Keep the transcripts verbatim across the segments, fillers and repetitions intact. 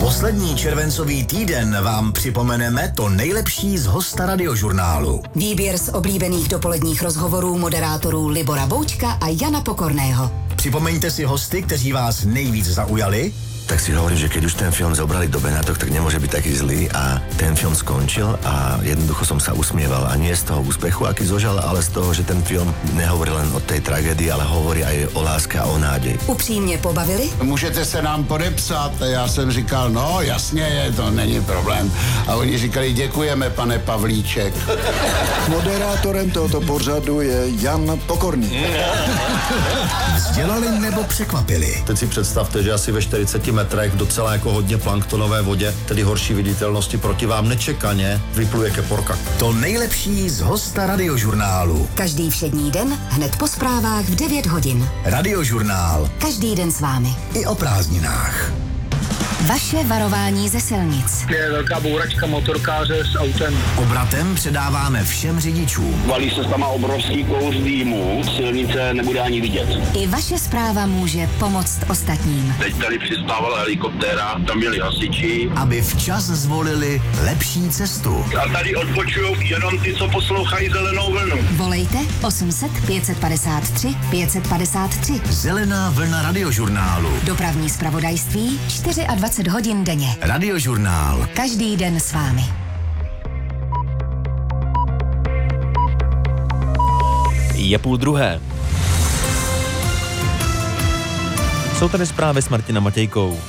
Poslední červencový týden vám připomeneme to nejlepší z hosta Radiožurnálu. Výběr z oblíbených dopoledních rozhovorů moderátorů Libora Boučka a Jana Pokorného. Připomeňte si hosty, kteří vás nejvíc zaujali. Tak si hovorím, že keď už ten film zobrali do Benátok, tak nemôže byť taký zlý a ten film skončil a jednoducho som sa usmieval a nie z toho úspechu, aký zožal, ale z toho, že ten film nehovorí len o tej tragédii, ale hovorí aj o láske a o nádej. Upřímně pobavili? Můžete se nám podepsat? A já jsem říkal, no jasně, je, to není problém. A oni říkali, děkujeme, pane Pavlíček. Moderátorem tohoto pořadu je Jan Pokorný. Vzdělali nebo překvapili? Teď si představte, že asi ve čtyřiceti metrech v docela jako hodně planktonové vodě, tedy horší viditelnosti, proti vám nečekaně vypluje keporka. To nejlepší z hosta Radiožurnálu. Každý všední den, hned po zprávách v devět hodin. Radiožurnál. Každý den s vámi. I o prázdninách. Vaše varování ze silnic. Je velká bouračka motorkáře s autem. Obratem předáváme všem řidičům. Valí se tam obrovský kouř dýmu, silnice nebude ani vidět. I vaše zpráva může pomoct ostatním. Teď tady přistávala helikoptéra, tam byli hasiči. Aby včas zvolili lepší cestu. A tady odpočujou jenom ty, co poslouchají Zelenou vlnu. Volejte osm set pět padesát tři pět padesát tři. Zelená vlna Radiožurnálu. Dopravní zpravodajství dvacet čtyři hodin denně. Radiožurnál. Každý den s vámi. Je půl druhé. Jsou tady zprávy s Martinem Matějkou.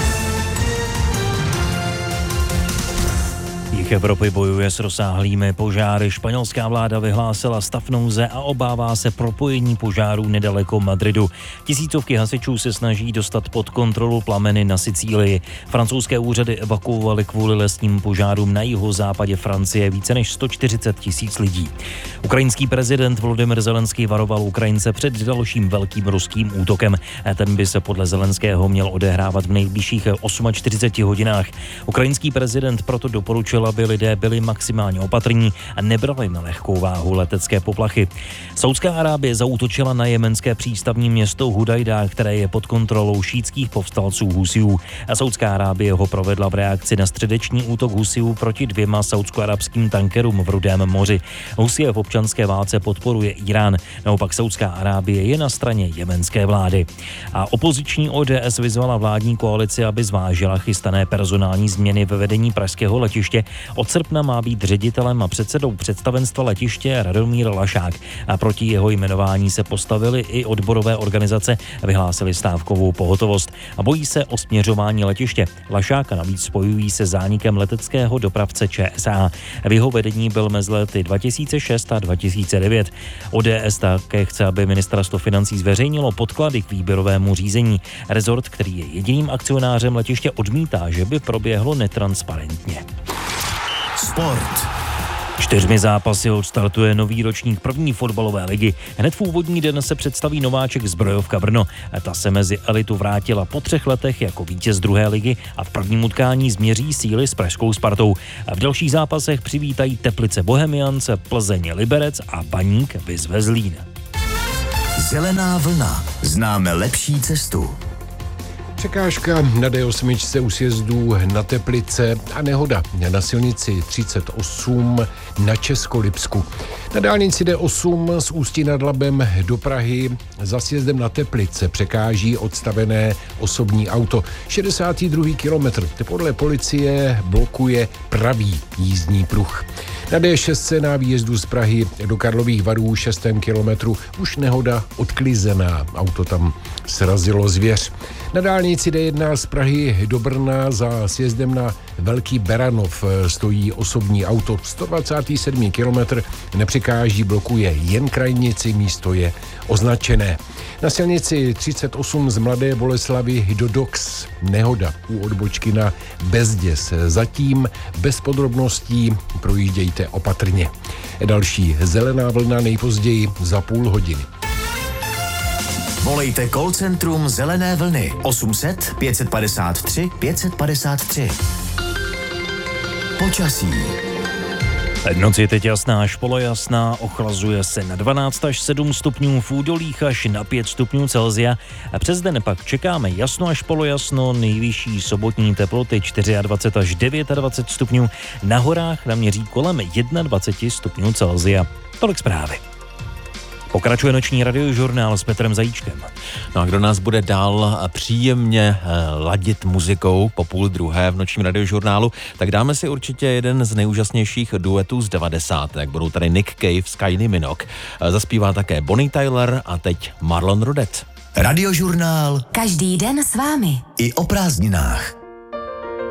Jih Evropy bojuje s rozsáhlými požáry. Španělská vláda vyhlásila stav nouze a obává se propojení požárů nedaleko Madridu. Tisícovky hasičů se snaží dostat pod kontrolu plameny na Sicílii. Francouzské úřady evakuovaly kvůli lesním požárům na jihozápadě Francie více než sto čtyřicet tisíc lidí. Ukrajinský prezident Volodymyr Zelenský varoval Ukrajince před dalším velkým ruským útokem. Ten by se podle Zelenského měl odehrávat v nejbližších čtyřiceti osmi hodinách. Ukrajinský prezident proto doporučil, aby lidé byli maximálně opatrní a nebrali na lehkou váhu letecké poplachy. Saudská Arábie zaútočila na jemenské přístavní město Hudajda, které je pod kontrolou šítských povstalců Husijů. A Saudská Arábie ho provedla v reakci na středeční útok Husijů proti dvěma saudsko-arabským tankerům v Rudém moři. Husije v občanské válce podporuje Irán, naopak Saudská Arábie je na straně jemenské vlády. A opoziční O D S vyzvala vládní koalici, aby zvážila chystané personální změny ve vedení pražského letiště. Od srpna má být ředitelem a předsedou představenstva letiště Radomír Lašák a proti jeho jmenování se postavili i odborové organizace a vyhlásili stávkovou pohotovost a bojí se o směřování letiště. Lašáka navíc spojují se zánikem leteckého dopravce Č S A. V jeho vedení byl mezi lety dva tisíce šest a dva tisíce devět. O D S také chce, aby ministerstvo financí zveřejnilo podklady k výběrovému řízení. Rezort, který je jediným akcionářem letiště, odmítá, že by proběhlo netransparentně. Sport. Čtyřmi zápasy odstartuje nový ročník první fotbalové ligy. Hned v úvodní den se představí nováček Zbrojovka Brno. Ta se mezi elitu vrátila po třech letech jako vítěz druhé ligy a v prvním utkání změří síly s pražskou Spartou. A v dalších zápasech přivítají Teplice Bohemians, Plzeň Liberec a Baník vyzve Zlín. Zelená vlna. Známe lepší cestu. Překážka na D osm u sjezdu na Teplice a nehoda na silnici třicet osm na Českolipsku. Na dálnici D osm z Ústí nad Labem do Prahy za sjezdem na Teplice překáží odstavené osobní auto. šedesátý druhý kilometr. Podle policie blokuje pravý jízdní pruh. Na D šest na výjezdu z Prahy do Karlových Varů šestém kilometru už nehoda odklizená. Auto tam srazilo zvěř. Na dálnici D jedna z Prahy do Brna za sjezdem na Velký Beranov stojí osobní auto. sto dvacátý sedmý kilometr nepřekáží, blokuje jen krajnici, místo je označené. Na silnici třicet osm z Mladé Boleslavi do Dox nehoda u odbočky na Bezděs. Zatím bez podrobností, projíždějte opatrně. Další zelená vlna nejpozději za půl hodiny. Volejte call centrum Zelené vlny osm set pět padesát tři pět padesát tři. Počasí. Noc je teď jasná až polojasná, ochlazuje se na dvanáct až sedm stupňů, v údolích až na pět stupňů Celsia. A přes den pak čekáme jasno až polojasno, nejvyšší sobotní teploty dvacet čtyři až dvacet devět stupňů, na horách naměří kolem dvacet jedna stupňů Celsia. Tolik zprávy. Pokračuje noční radiožurnál s Petrem Zajíčkem. No a kdo nás bude dál příjemně ladit muzikou po půl druhé v nočním radiožurnálu, tak dáme si určitě jeden z nejúžasnějších duetů z devadesátek. Budou tady Nick Cave s Kylie Minogue. Zaspívá také Bonnie Tyler a teď Marlon Rodet. Radiožurnál. Každý den s vámi. I o prázdninách.